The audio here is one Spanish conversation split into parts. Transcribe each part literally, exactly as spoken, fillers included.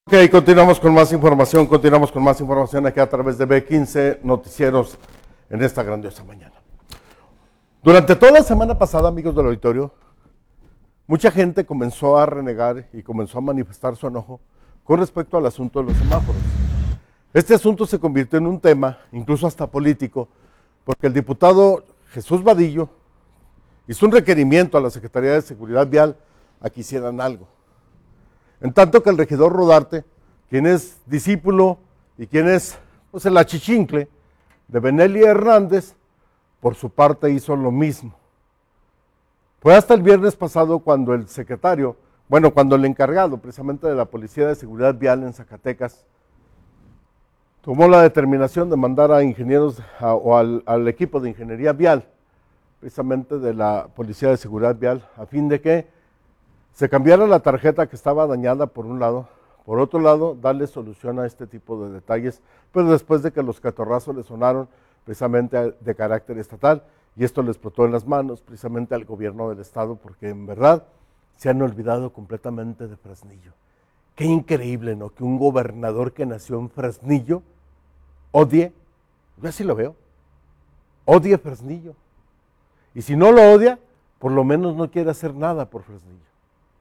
Ok, continuamos con más información, continuamos con más información aquí a través de B quince Noticieros en esta grandiosa mañana. Durante toda la semana pasada, amigos del auditorio, mucha gente comenzó a renegar y comenzó a manifestar su enojo con respecto al asunto de los semáforos. Este asunto se convirtió en un tema, incluso hasta político, porque el diputado Jesús Vadillo hizo un requerimiento a la Secretaría de Seguridad Vial a que hicieran algo. En tanto que el regidor Rodarte, quien es discípulo y quien es pues, el achichincle de Benelli Hernández, por su parte hizo lo mismo. Fue hasta el viernes pasado cuando el secretario, bueno, cuando el encargado precisamente de la Policía de Seguridad Vial en Zacatecas, tomó la determinación de mandar a ingenieros a, o al, al equipo de ingeniería vial, precisamente de la Policía de Seguridad Vial, a fin de que se cambiara la tarjeta que estaba dañada por un lado, por otro lado, darle solución a este tipo de detalles, pero después de que los catorrazos le sonaron precisamente de carácter estatal, y esto le explotó en las manos precisamente al gobierno del estado, porque en verdad se han olvidado completamente de Fresnillo. Qué increíble, ¿no? Que un gobernador que nació en Fresnillo odie, yo así lo veo, odie Fresnillo. Y si no lo odia, por lo menos no quiere hacer nada por Fresnillo.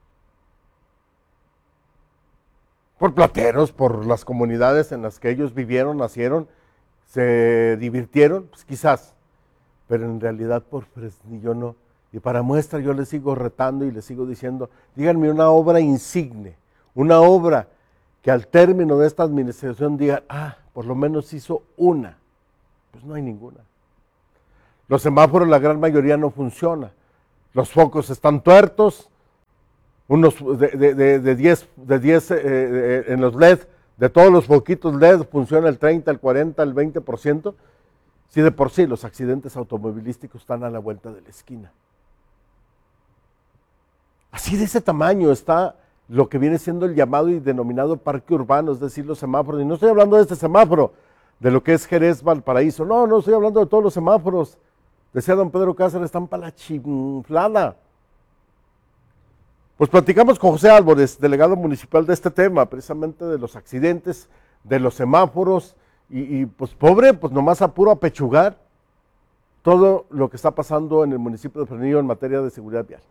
Por plateros, por las comunidades en las que ellos vivieron, nacieron, se divirtieron, pues quizás, pero en realidad por Fresnillo no. Y para muestra yo les sigo retando y les sigo diciendo, díganme una obra insigne, una obra que al término de esta administración digan, ah, por lo menos hizo una. Pues no hay ninguna. Los semáforos, la gran mayoría no funciona. Los focos están tuertos. Unos de diez de diez eh, eh, en los L E D, de todos los foquitos L E D funciona el treinta, el cuarenta, el veinte por ciento. Si de por sí los accidentes automovilísticos están a la vuelta de la esquina. Así de ese tamaño está lo que viene siendo el llamado y denominado parque urbano, es decir, los semáforos. Y no estoy hablando de este semáforo, de lo que es Jerez Valparaíso. No, no estoy hablando de todos los semáforos. Decía don Pedro Cáceres, están para la chiflada. Pues platicamos con José Álvarez, delegado municipal de este tema, precisamente de los accidentes, de los semáforos, y, y pues pobre, pues nomás a puro apechugar todo lo que está pasando en el municipio de Fresnillo en materia de seguridad vial.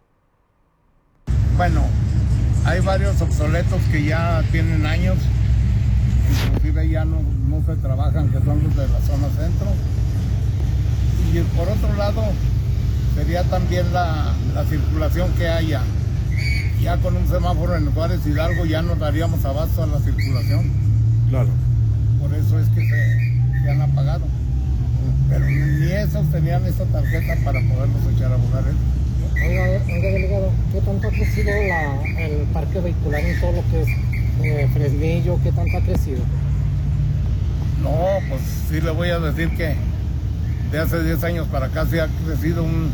Bueno, hay varios obsoletos que ya tienen años, inclusive ya no, no se trabajan, que son los de la zona centro. Y por otro lado, sería también la, la circulación que haya. Ya con un semáforo en Juárez Hidalgo ya nos daríamos abasto a la circulación. Claro. Por eso es que se, se han apagado. Pero ni esos tenían esa tarjeta para poderlos echar a volar. Oiga, oiga, delegado, ¿qué tanto ha crecido la, el parque vehicular en todo lo que es eh, Fresnillo? ¿Qué tanto ha crecido? No, pues sí le voy a decir que de hace diez años para acá sí ha crecido un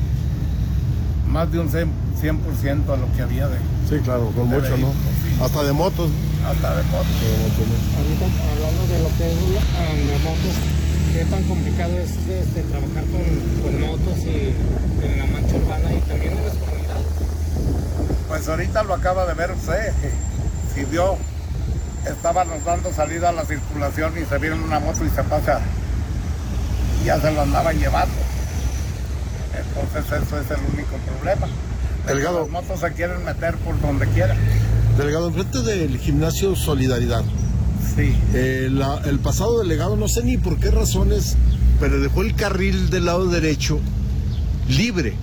más de un cien por ciento a lo que había de... Sí, claro, con de mucho, ¿no? Sí. Hasta de motos. Hasta de motos. De motos, ¿no? Ahorita hablando de lo que es um, de motos, ¿qué tan complicado es este, trabajar con, con motos y en la mancha urbana y también en las comunidades? Pues ahorita lo acaba de ver usted. Si vio, estábamos dando salida a la circulación y se viene una moto y se pasa. Y ya se lo andaban llevando. Entonces eso es el único problema. Delegado, las motos se quieren meter por donde quieran. Delegado, enfrente del gimnasio Solidaridad. Sí. Eh, la, el pasado delegado, no sé ni por qué razones, pero dejó el carril del lado derecho libre.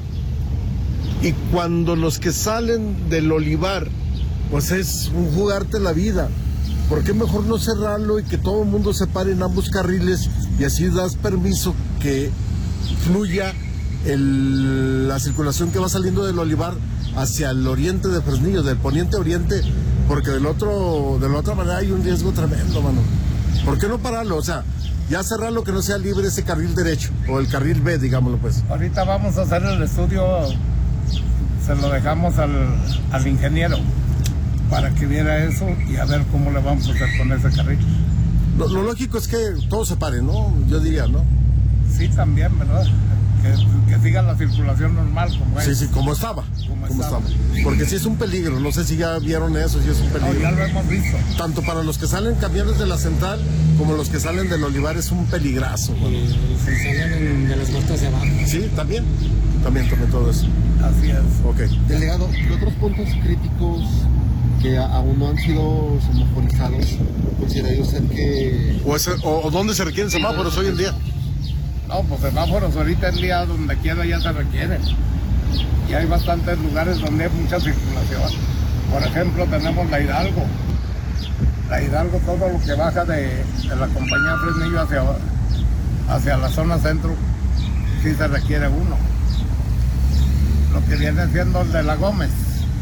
Y cuando los que salen del olivar, pues es un jugarte la vida. ¿Por qué mejor no cerrarlo y que todo el mundo se pare en ambos carriles y así das permiso que fluya El, la circulación que va saliendo del olivar hacia el oriente de Fresnillo, del poniente a oriente, porque del otro, de la otra manera hay un riesgo tremendo, mano? ¿Por qué no pararlo? O sea, ya cerrarlo, que no sea libre ese carril derecho, o el carril B, digámoslo pues. Ahorita vamos a hacer el estudio, se lo dejamos al, al ingeniero, para que viera eso y a ver cómo le vamos a hacer con ese carril. Lo, lo lógico es que todo se pare, ¿no? Yo diría, ¿no? Sí, también, ¿verdad? que, que siga la circulación normal como Sí, es. sí, como estaba. Como como estaba. estaba. Porque sí es un peligro, no sé si ya vieron eso, sí es un No, peligro. ya lo hemos visto. Tanto para los que salen camiones de la central como los que salen del Olivar es un peligrazo. Y Bueno. se salen de las vueltas de abajo. Sí, también. También, también todo eso. Así es. Ok. Delegado, ¿qué otros puntos críticos que a- aún no han sido semaforizados consideraría usted que... O, ese- o, o dónde se requieren semáforos hoy en día. No, pues semáforos ahorita en día donde quiera ya se requieren. Y hay bastantes lugares donde hay mucha circulación. Por ejemplo, tenemos la Hidalgo. La Hidalgo, todo lo que baja de, de la compañía Fresnillo hacia, hacia la zona centro, sí se requiere uno. Lo que viene siendo el de la Gómez.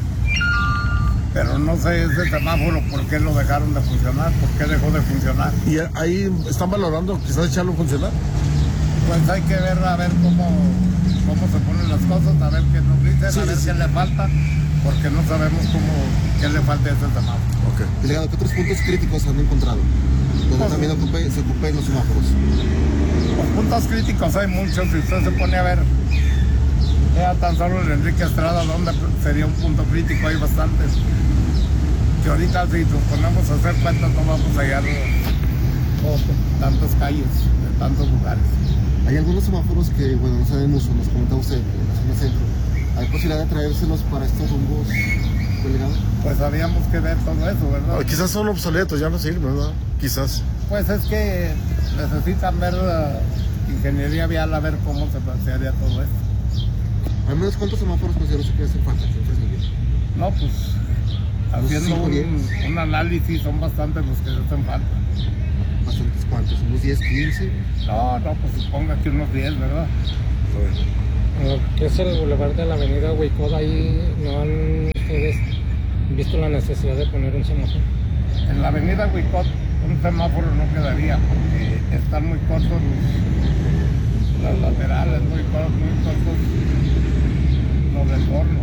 Pero no sé ese semáforo por qué lo dejaron de funcionar, por qué dejó de funcionar. Y ahí están valorando quizás echarlo a funcionar. Pues hay que ver a ver cómo, cómo se ponen las cosas, a ver qué nos dicen, Sí, a ver sí. qué le falta, porque no sabemos cómo, qué le falta a ese semáforo. Ok. Delegado, ¿qué otros puntos críticos han encontrado? Donde Pues- también ocupe- se ocupen los semáforos. Los puntos críticos hay muchos, si usted se pone a ver, ya tan solo el Enrique Estrada, donde sería un punto crítico, hay bastantes. Que ahorita si nos ponemos a hacer cuentas no vamos a hallar oh, tantas calles, de tantos lugares. Hay algunos semáforos que, bueno, no saben uso, nos comentaba usted, en la zona centro. ¿Hay posibilidad de traérselos para estos rumbos, delegado? Pues habíamos que ver todo eso, ¿verdad? Ah, quizás son obsoletos, ya no sirven, ¿verdad? Quizás. Pues es que necesitan ver uh, ingeniería vial, a ver cómo se plantearía todo esto. Al menos, ¿cuántos semáforos considera usted que hacen falta aquí en Fresnillo? No, pues haciendo cinco, un, diez. un análisis son bastantes los que hacen falta. Bastantes cuantos, unos diez, quince. No, no, pues suponga que unos diez, ¿verdad? Lo que es el bulevar de la avenida Huicod, ahí no han ustedes visto la necesidad de poner un semáforo. En la avenida Huicot un semáforo no quedaría porque están muy cortos los, las laterales, muy cortos, muy cortos los retornos.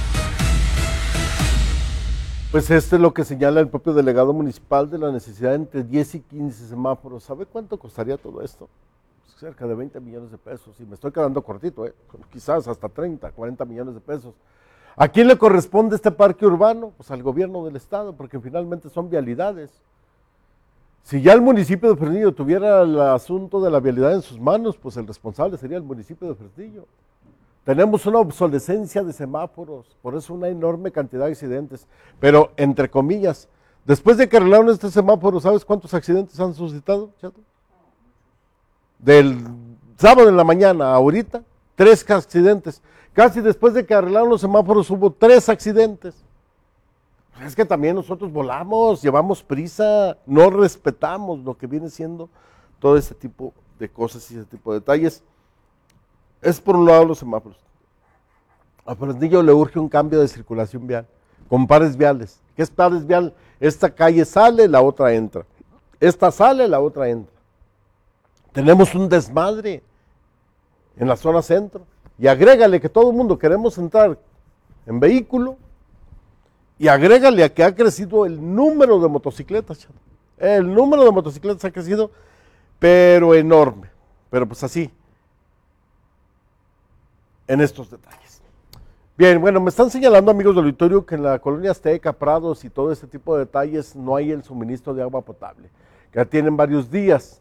Pues esto es lo que señala el propio delegado municipal de la necesidad de entre diez y quince semáforos. ¿Sabe cuánto costaría todo esto? Cerca de veinte millones de pesos. Y me estoy quedando cortito, ¿eh? Quizás hasta treinta, cuarenta millones de pesos. ¿A quién le corresponde este parque urbano? Pues al gobierno del estado, porque finalmente son vialidades. Si ya el municipio de Fresnillo tuviera el asunto de la vialidad en sus manos, pues el responsable sería el municipio de Fresnillo. Tenemos una obsolescencia de semáforos, por eso una enorme cantidad de accidentes. Pero, entre comillas, después de que arreglaron este semáforo, ¿sabes cuántos accidentes han suscitado, Chato? Del sábado en la mañana a ahorita, tres accidentes. Casi después de que arreglaron los semáforos hubo tres accidentes. Es que también nosotros volamos, llevamos prisa, no respetamos lo que viene siendo todo este tipo de cosas y ese tipo de detalles. Es por un lado los semáforos. A Fresnillo le urge un cambio de circulación vial, con pares viales. ¿Qué es pares vial? Esta calle sale, la otra entra. Esta sale, la otra entra. Tenemos un desmadre en la zona centro. Y agrégale que todo el mundo queremos entrar en vehículo. Y agrégale a que ha crecido el número de motocicletas. Chato. El número de motocicletas ha crecido, pero enorme. Pero pues así. En estos detalles. Bien, bueno, me están señalando, amigos del auditorio, que en la colonia Azteca, Prados y todo este tipo de detalles no hay el suministro de agua potable. Que ya tienen varios días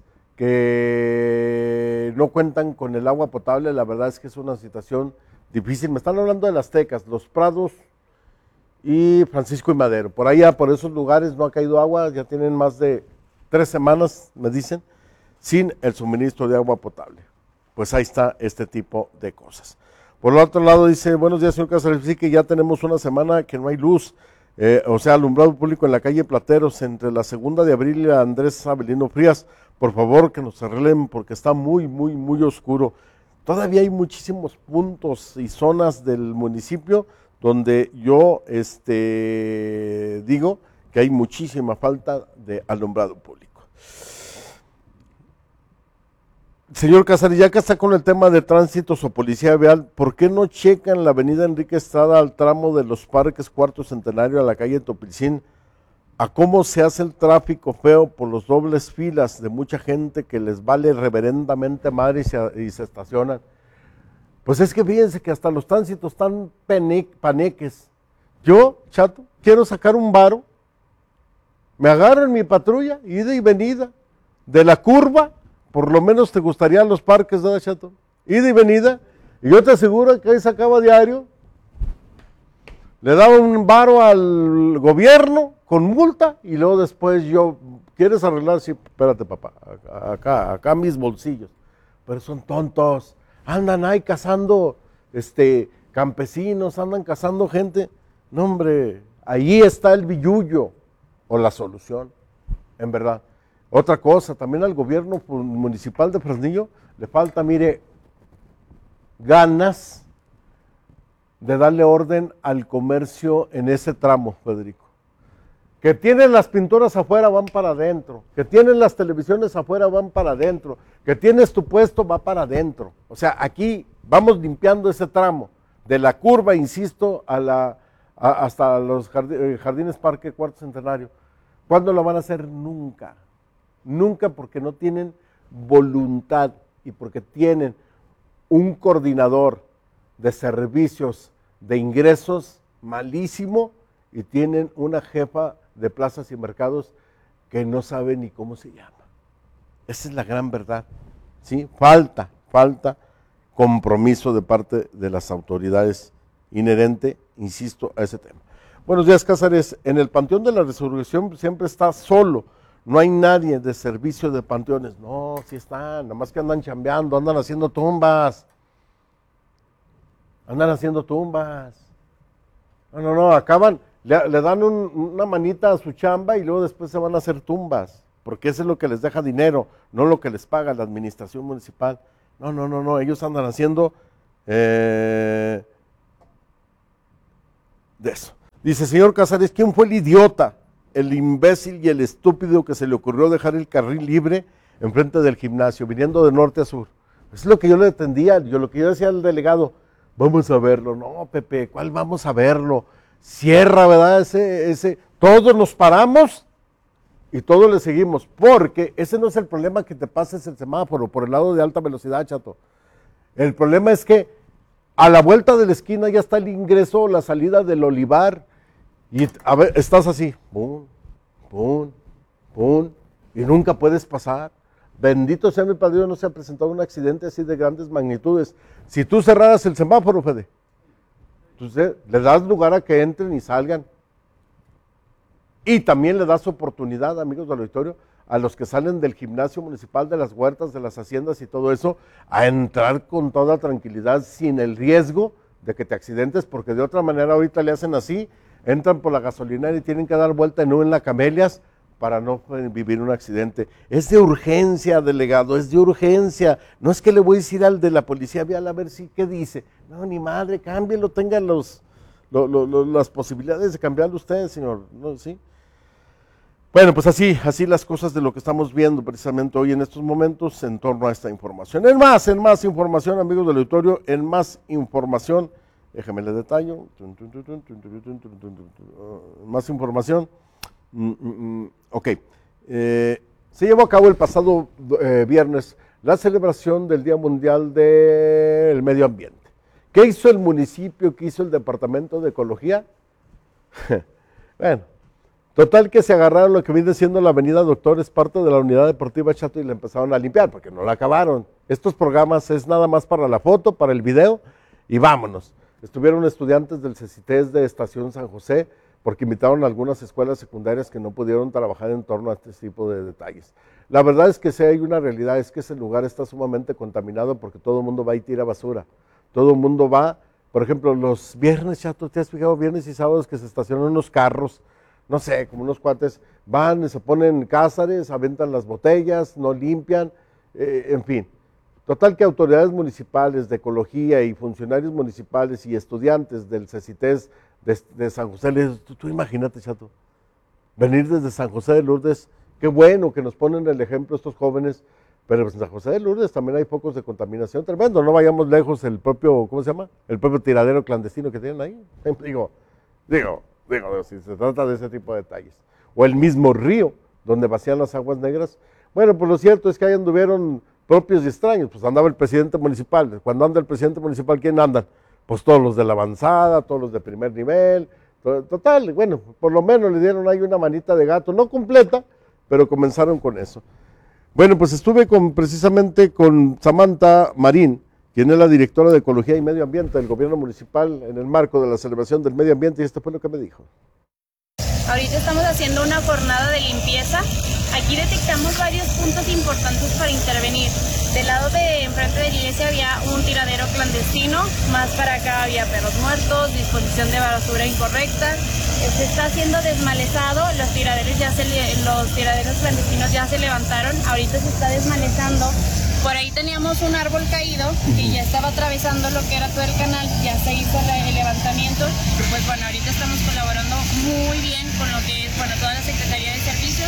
que no cuentan con el agua potable. La verdad es que es una situación difícil. Me están hablando de las Tecas, los Prados y Francisco y Madero. Por allá, por esos lugares no ha caído agua. Ya tienen más de tres semanas, me dicen, sin el suministro de agua potable. Pues ahí está este tipo de cosas. Por el otro lado dice, buenos días, señor Casares, sí que ya tenemos una semana que no hay luz, eh, o sea, alumbrado público en la calle Plateros, entre la segunda de abril y la Andrés Avelino Frías. Por favor, que nos arreglen porque está muy, muy, muy oscuro. Todavía hay muchísimos puntos y zonas del municipio donde yo este, digo que hay muchísima falta de alumbrado público. Señor Casares, ya que está con el tema de tránsitos o policía vial, ¿por qué no checan la avenida Enrique Estrada al tramo de los Parques Cuarto Centenario a la calle Topilcín, a cómo se hace el tráfico feo por los dobles filas de mucha gente que les vale reverendamente madre y se, y se estacionan? Pues es que fíjense que hasta los tránsitos están pene- paneques. Yo, Chato, quiero sacar un varo, me agarro en mi patrulla, ida y venida, de la curva, por lo menos te gustarían los parques, ¿verdad, Chato? Ida y venida, y yo te aseguro que ahí sacaba diario, le daba un varo al gobierno con multa, y luego después yo, ¿quieres arreglar? Sí, espérate papá, acá, acá mis bolsillos. Pero son tontos, andan ahí cazando este, campesinos, andan cazando gente. No, hombre, ahí está el billullo o la solución, en verdad. Otra cosa, también al gobierno municipal de Fresnillo le falta, mire, ganas de darle orden al comercio en ese tramo, Federico. Que tienen las pinturas afuera, van para adentro. Que tienen las televisiones afuera, van para adentro. Que tienes tu puesto, va para adentro. O sea, aquí vamos limpiando ese tramo. De la curva, insisto, a la, a, hasta los jardines, jardines Parque Cuarto Centenario. ¿Cuándo lo van a hacer? Nunca. Nunca, porque no tienen voluntad y porque tienen un coordinador de servicios de ingresos malísimo y tienen una jefa de plazas y mercados que no sabe ni cómo se llama. Esa es la gran verdad, ¿sí? Falta, falta compromiso de parte de las autoridades inherente, insisto, a ese tema. Buenos días, Cázares. En el Panteón de la Resurrección siempre está solo, no hay nadie de servicio de panteones. No, sí están, nada más que andan chambeando, andan haciendo tumbas. Andan haciendo tumbas. No, no, no, acaban, le, le dan un, una manita a su chamba y luego después se van a hacer tumbas, porque eso es lo que les deja dinero, no lo que les paga la administración municipal. No, no, no, no, ellos andan haciendo eh, de eso. Dice, señor Cázares, ¿quién fue el idiota, el imbécil y el estúpido que se le ocurrió dejar el carril libre enfrente del gimnasio, viniendo de norte a sur? Es lo que yo le entendía, yo lo que yo decía al delegado. Vamos a verlo. No, Pepe, ¿cuál vamos a verlo? Cierra, ¿verdad? Ese, ese, todos nos paramos y todos le seguimos, porque ese no es el problema que te pases el semáforo por el lado de alta velocidad, Chato. El problema es que a la vuelta de la esquina ya está el ingreso o la salida del olivar y a ver, estás así, pum, pum, pum, y nunca puedes pasar. Bendito sea mi Padre, no se ha presentado un accidente así de grandes magnitudes. Si tú cerraras el semáforo, Fede, entonces le das lugar a que entren y salgan. Y también le das oportunidad, amigos del auditorio, a los que salen del gimnasio municipal, de las huertas, de las haciendas y todo eso, a entrar con toda tranquilidad, sin el riesgo de que te accidentes, porque de otra manera ahorita le hacen así, entran por la gasolinera y tienen que dar vuelta en U en la Camelias, para no vivir un accidente. Es de urgencia, delegado, es de urgencia. No es que le voy a decir al de la policía vial a ver si qué dice. No, ni madre, cámbielo, tenga los, lo, lo, lo, las posibilidades de cambiarlo usted, señor. ¿No? ¿Sí? Bueno, pues así, así las cosas de lo que estamos viendo precisamente hoy en estos momentos en torno a esta información. En más, en más información, amigos del auditorio, en más información, déjame le detallo, más información. Mm, mm, mm, ok, eh, se llevó a cabo el pasado eh, viernes la celebración del Día Mundial del Medio Ambiente. ¿Qué hizo el municipio? ¿Qué hizo el Departamento de Ecología? Bueno, total que se agarraron lo que viene siendo la avenida Doctores, parte de la unidad deportiva Chato, y la empezaron a limpiar, porque no la acabaron. Estos programas es nada más para la foto, para el video, y vámonos. Estuvieron estudiantes del CECITES de Estación San José, porque invitaron a algunas escuelas secundarias que no pudieron trabajar en torno a este tipo de detalles. La verdad es que sí hay una realidad, es que ese lugar está sumamente contaminado porque todo el mundo va y tira basura. Todo el mundo va, por ejemplo, los viernes, Chato, ¿te has fijado? Viernes y sábados que se estacionan unos carros, no sé, como unos cuates, van y se ponen cázares, aventan las botellas, no limpian, eh, en fin. Total que autoridades municipales de ecología y funcionarios municipales y estudiantes del CECITES de, de San José, les, tú, tú imagínate, Chato, venir desde San José de Lourdes, qué bueno que nos ponen el ejemplo estos jóvenes, pero en San José de Lourdes también hay focos de contaminación tremendo, no vayamos lejos, el propio, ¿cómo se llama? El propio tiradero clandestino que tienen ahí, digo, digo, digo, si se trata de ese tipo de detalles, o el mismo río donde vacían las aguas negras. Bueno, pues lo cierto es que ahí anduvieron propios y extraños. Pues andaba el presidente municipal. Cuando anda el presidente municipal, ¿quién andan? Pues todos los de la avanzada, todos los de primer nivel. Total, bueno, por lo menos le dieron ahí una manita de gato, no completa, pero comenzaron con eso. Bueno, pues estuve con, precisamente con Samantha Marín, quien es la directora de Ecología y Medio Ambiente del gobierno municipal en el marco de la celebración del medio ambiente, y esto fue lo que me dijo. Ahorita estamos haciendo una jornada de limpieza. Aquí detectamos varios puntos importantes para intervenir. Del lado de enfrente de la iglesia había un tiradero clandestino, más para acá había perros muertos, disposición de basura incorrecta. Se está haciendo desmalezado, los tiraderos, ya se le, los tiraderos clandestinos ya se levantaron, ahorita se está desmalezando. Por ahí teníamos un árbol caído que ya estaba atravesando lo que era todo el canal, ya se hizo la, el levantamiento. Pues bueno, ahorita estamos colaborando muy bien con lo que es, bueno, toda la Secretaría de Servicios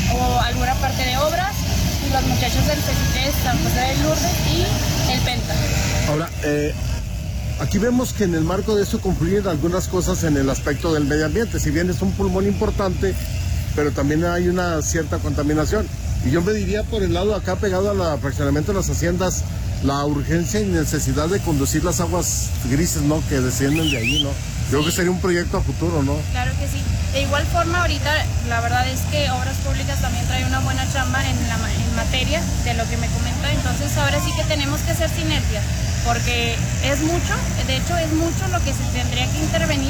o alguna parte de obras, y los muchachos del C C T, San José de Lourdes y el Penta. Ahora, eh, aquí vemos que en el marco de eso confluyen algunas cosas en el aspecto del medio ambiente, si bien es un pulmón importante, pero también hay una cierta contaminación. Y yo me diría por el lado acá pegado al fraccionamiento de las haciendas, la urgencia y necesidad de conducir las aguas grises, ¿no?, que descienden de ahí, ¿no? Yo creo que sería un proyecto a futuro, ¿no? Claro que sí. De igual forma, ahorita la verdad es que Obras Públicas también trae una buena chamba en, la, en materia de lo que me comenta, entonces ahora sí que tenemos que hacer sinergia, porque es mucho, de hecho es mucho lo que se tendría que intervenir.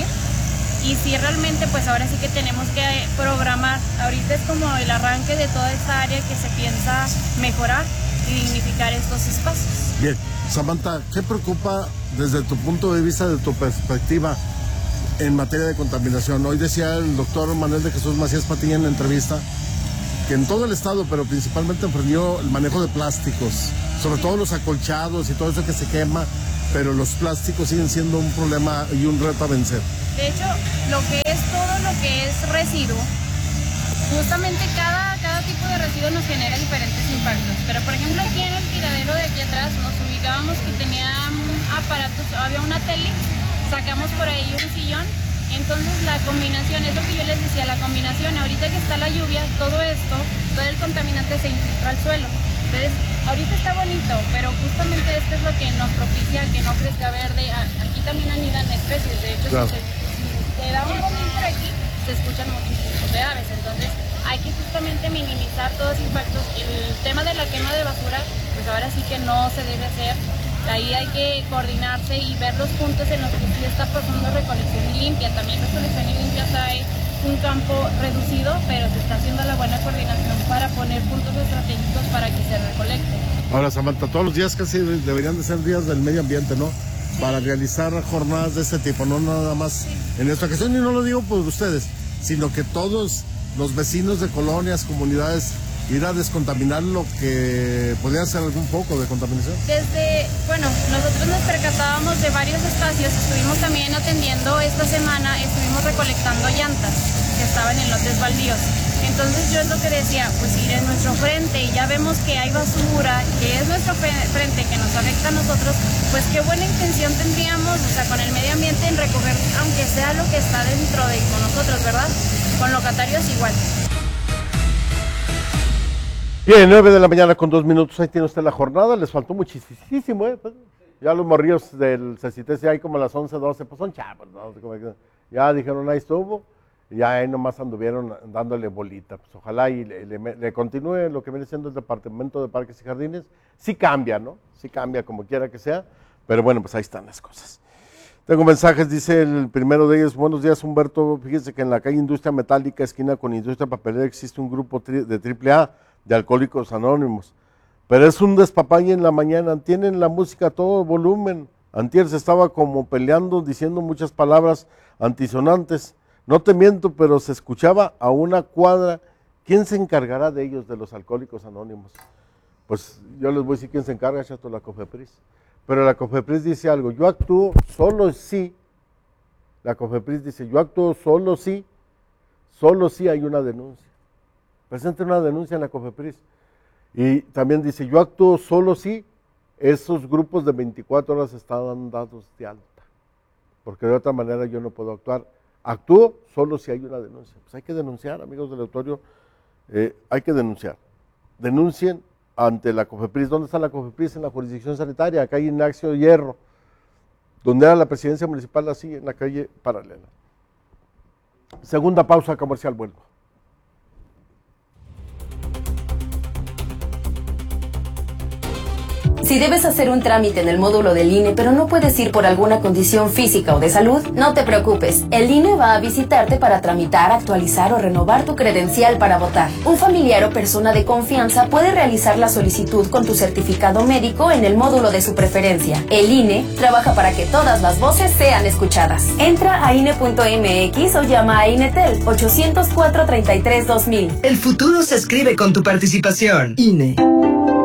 Y si realmente, pues ahora sí que tenemos que programar. Ahorita es como el arranque de toda esta área que se piensa mejorar y dignificar estos espacios. Bien, Samantha, ¿qué preocupa desde tu punto de vista, de tu perspectiva, en materia de contaminación? Hoy decía el doctor Manuel de Jesús Macías Patiño en la entrevista que en todo el estado, pero principalmente emprendió el manejo de plásticos, sobre todo los acolchados y todo eso que se quema, pero los plásticos siguen siendo un problema y un reto a vencer. De hecho, lo que es todo lo que es residuo, justamente cada, cada tipo de residuo nos genera diferentes impactos. Pero por ejemplo aquí en el tiradero de aquí atrás nos ubicábamos que tenía aparatos, había una tele, sacamos por ahí un sillón. Entonces la combinación, es lo que yo les decía, la combinación, ahorita que está la lluvia, todo esto, todo el contaminante se infiltra al suelo. Entonces, ahorita está bonito, pero justamente esto es lo que nos propicia que no crezca verde. Aquí también anidan especies, de hecho, claro. si, se, si se da un bombín por aquí, se escuchan muchos tipos de aves. Entonces, hay que justamente minimizar todos los impactos. El tema de la quema de basura, pues ahora sí que no se debe hacer. Ahí hay que coordinarse y ver los puntos en los que sí está pasando recolección y limpia. También recolección y limpia trae un campo reducido, pero se está haciendo la buena coordinación para poner puntos estratégicos para que se recolecte. Ahora, Samantha, todos los días casi deberían de ser días del medio ambiente, ¿no? Sí. Para realizar jornadas de este tipo, no nada más sí. en esta ocasión, y no lo digo por ustedes, sino que todos los vecinos de colonias, comunidades, ir a descontaminar lo que podría ser algún foco de contaminación. Desde, bueno, nosotros nos percatábamos de varios espacios, estuvimos también atendiendo esta semana, estuvimos recolectando llantas que estaban en lotes baldíos. Entonces yo es lo que decía, pues ir en nuestro frente y ya vemos que hay basura, que es nuestro frente que nos afecta a nosotros, pues qué buena intención tendríamos, o sea, con el medio ambiente en recoger, aunque sea lo que está dentro de con nosotros, ¿verdad? Con locatarios igual. Bien, nueve de la mañana con dos minutos, ahí tiene usted la jornada, les faltó muchísimo, ¿eh? Pues, ya los morrillos del C C T C hay como a las once, doce, pues son chavos, ¿no? Ya dijeron, ahí estuvo, y ya ahí nomás anduvieron dándole bolita, pues ojalá y le, le, le continúe lo que viene siendo el Departamento de Parques y Jardines, sí cambia, ¿no? Sí cambia como quiera que sea, pero bueno, pues ahí están las cosas. Tengo mensajes, dice el primero de ellos, buenos días Humberto, fíjese que en la calle Industria Metálica, esquina con Industria Papelera, existe un grupo tri, de triple A, de Alcohólicos Anónimos, pero es un despapalle en la mañana, tienen la música a todo volumen, antier se estaba como peleando, diciendo muchas palabras antisonantes, no te miento, pero se escuchaba a una cuadra. ¿Quién se encargará de ellos, de los Alcohólicos Anónimos? Pues yo les voy a decir quién se encarga, chato, la COFEPRIS, pero la COFEPRIS dice algo, yo actúo solo si, la COFEPRIS dice, yo actúo solo si, solo si hay una denuncia. Presenten una denuncia en la COFEPRIS. Y también dice, yo actúo solo si esos grupos de veinticuatro horas están dados de alta, porque de otra manera yo no puedo actuar. Actúo solo si hay una denuncia. Pues hay que denunciar, amigos del auditorio, eh, hay que denunciar. Denuncien ante la COFEPRIS. ¿Dónde está la COFEPRIS? En la jurisdicción sanitaria, acá hay Ignacio Hierro, donde era la presidencia municipal, así, en la calle paralela. Segunda pausa comercial, vuelvo. Si debes hacer un trámite en el módulo del I N E, pero no puedes ir por alguna condición física o de salud, no te preocupes. El I N E va a visitarte para tramitar, actualizar o renovar tu credencial para votar. Un familiar o persona de confianza puede realizar la solicitud con tu certificado médico en el módulo de su preferencia. El I N E trabaja para que todas las voces sean escuchadas. Entra a I N E punto M X o llama a INETEL ochocientos cuatro, treinta y tres, dos mil. El futuro se escribe con tu participación. I N E.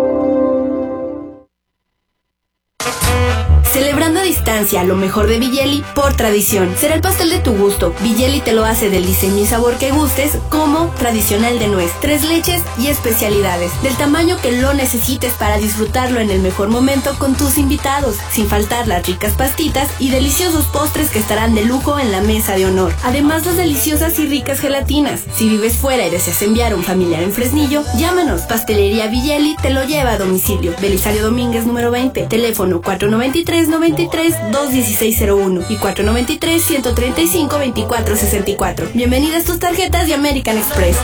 Celebrando a distancia lo mejor de Villeli por tradición. Será el pastel de tu gusto. Villeli te lo hace del diseño y sabor que gustes, como tradicional de nuez, tres leches y especialidades, del tamaño que lo necesites para disfrutarlo en el mejor momento con tus invitados, sin faltar las ricas pastitas y deliciosos postres que estarán de lujo en la mesa de honor. Además, las deliciosas y ricas gelatinas. Si vives fuera y deseas enviar a un familiar en Fresnillo, llámanos. Pastelería Villeli te lo lleva a domicilio. Belisario Domínguez número veinte. Teléfono cuatro noventa y tres, noventa y tres, dos dieciséis cero uno y cuatro noventa y tres, ciento treinta y cinco, veinticuatro sesenta y cuatro. Bienvenidas tus tarjetas de American Express.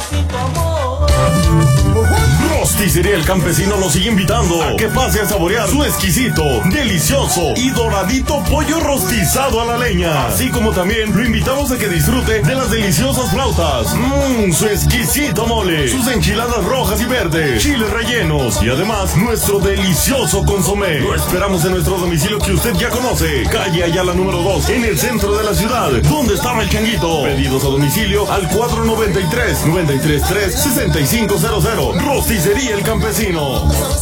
Rosticería El Campesino lo sigue invitando a que pase a saborear su exquisito, delicioso y doradito pollo rostizado a la leña. Así como también lo invitamos a que disfrute de las deliciosas flautas, mmm, su exquisito mole, sus enchiladas rojas y verdes, chiles rellenos y además nuestro delicioso consomé. Lo esperamos en nuestro domicilio que usted ya conoce, calle Ayala número dos, en el centro de la ciudad, donde estaba el changuito. Pedidos a domicilio al cuatro noventa y tres, noventa y tres tres, sesenta y cinco cero cero. Rosticería El Campesino.